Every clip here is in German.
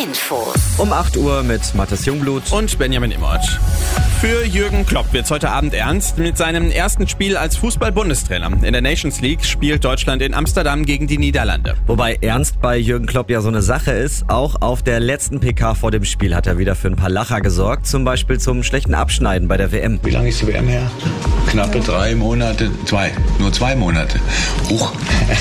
Infos. Um 8 Uhr mit Mathis Jungblut und Benjamin Immert. Für Jürgen Klopp wird's heute Abend ernst. Mit seinem ersten Spiel als Fußball-Bundestrainer in der Nations League spielt Deutschland in Amsterdam gegen die Niederlande. Wobei ernst bei Jürgen Klopp ja so eine Sache ist. Auch auf der letzten PK vor dem Spiel hat er wieder für ein paar Lacher gesorgt. Zum Beispiel zum schlechten Abschneiden bei der WM. Wie lange ist die WM her? Knappe 3 Monate. Nur 2 Monate. Huch.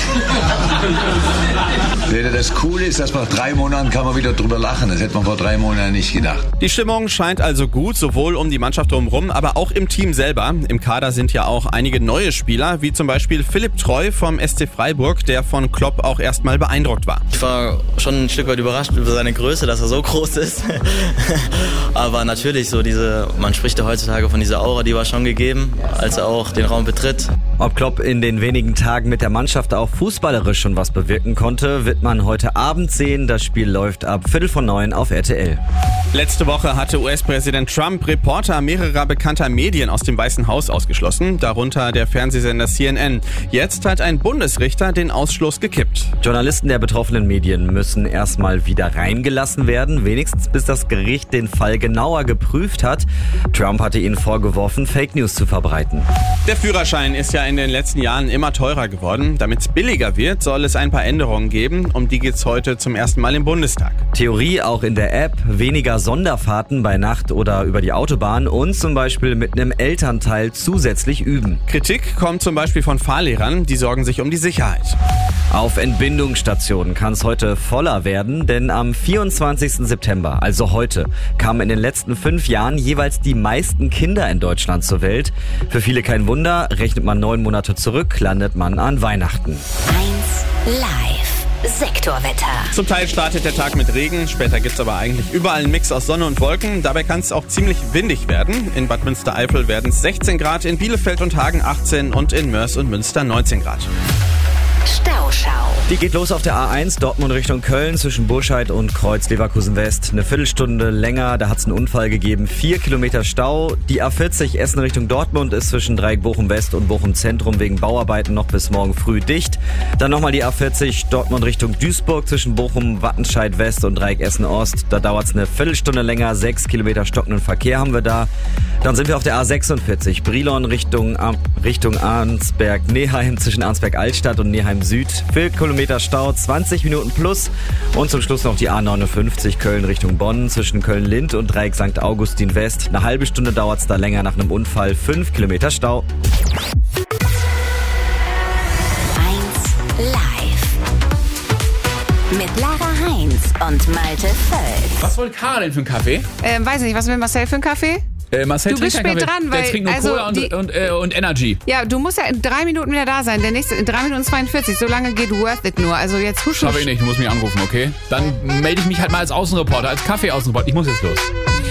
Das Coole ist, dass nach 3 Monaten kann man wieder drüber lachen. Das hätte man vor 3 Monaten nicht gedacht. Die Stimmung scheint also gut, sowohl um die Mannschaft drumherum, aber auch im Team selber. Im Kader sind ja auch einige neue Spieler, wie zum Beispiel Philipp Treu vom SC Freiburg, der von Klopp auch erstmal beeindruckt war. Ich war schon ein Stück weit überrascht über seine Größe, dass er so groß ist. Aber natürlich man spricht ja heutzutage von dieser Aura, die war schon gegeben, als er auch den Raum betritt. Ob Klopp in den wenigen Tagen mit der Mannschaft auch fußballerisch schon was bewirken konnte, wird man heute Abend sehen. Das Spiel läuft ab 8:45 auf RTL. Letzte Woche hatte US-Präsident Trump Reporter mehrerer bekannter Medien aus dem Weißen Haus ausgeschlossen, darunter der Fernsehsender CNN. Jetzt hat ein Bundesrichter den Ausschluss gekippt. Journalisten der betroffenen Medien müssen erstmal wieder reingelassen werden, wenigstens bis das Gericht den Fall genauer geprüft hat. Trump hatte ihnen vorgeworfen, Fake News zu verbreiten. Der Führerschein ist ja in den letzten Jahren immer teurer geworden. Damit es billiger wird, soll es ein paar Änderungen geben. Um die geht's heute zum ersten Mal im Bundestag. Theorie auch in der App, weniger Sonderfahrten bei Nacht oder über die Autobahn und zum Beispiel mit einem Elternteil zusätzlich üben. Kritik kommt zum Beispiel von Fahrlehrern, die sorgen sich um die Sicherheit. Auf Entbindungsstationen kann es heute voller werden, denn am 24. September, also heute, kamen in den letzten 5 Jahren jeweils die meisten Kinder in Deutschland zur Welt. Für viele kein Wunder, rechnet man 9 Monate zurück, landet man an Weihnachten. 1 Live. Sektorwetter. Zum Teil startet der Tag mit Regen, später gibt's aber eigentlich überall einen Mix aus Sonne und Wolken. Dabei kann es auch ziemlich windig werden. In Bad Münstereifel werden es 16 Grad, in Bielefeld und Hagen 18 und in Mörs und Münster 19 Grad. Stauschau. Die geht los auf der A1 Dortmund Richtung Köln zwischen Burscheid und Kreuz Leverkusen West. Eine Viertelstunde länger, da hat es einen Unfall gegeben. 4 Kilometer Stau. Die A40 Essen Richtung Dortmund ist zwischen Dreieck Bochum West und Bochum Zentrum wegen Bauarbeiten noch bis morgen früh dicht. Dann nochmal die A40 Dortmund Richtung Duisburg zwischen Bochum Wattenscheid West und Dreieck Essen Ost. Da dauert es eine Viertelstunde länger. 6 Kilometer stockenden Verkehr haben wir da. Dann sind wir auf der A46 Brilon Richtung Arnsberg-Neheim zwischen Arnsberg-Altstadt und Neheim Süd. 4 Kilometer Stau, 20 Minuten plus. Und zum Schluss noch die A59 Köln Richtung Bonn zwischen Köln-Lind und Dreieck St. Augustin West. Eine halbe Stunde dauert es da länger nach einem Unfall. 5 Kilometer Stau. 1 Live. Mit Lara Heinz und Malte Völz. Was wollte Karl denn für einen Kaffee? Weiß nicht, was will Marcel für einen Kaffee? Marcel Du bist trinkt keinen spät Kaffee. dran, Der weil- trinkt nur also Cola und Energy. Ja, du musst ja in 3 Minuten wieder da sein. Der nächste in 3 Minuten 42. So lange geht Worth It nur. Also jetzt husch. Schaffe ich nicht, du musst mich anrufen, okay? Dann melde ich mich halt mal als Außenreporter, als Kaffee-Außenreporter. Ich muss jetzt los.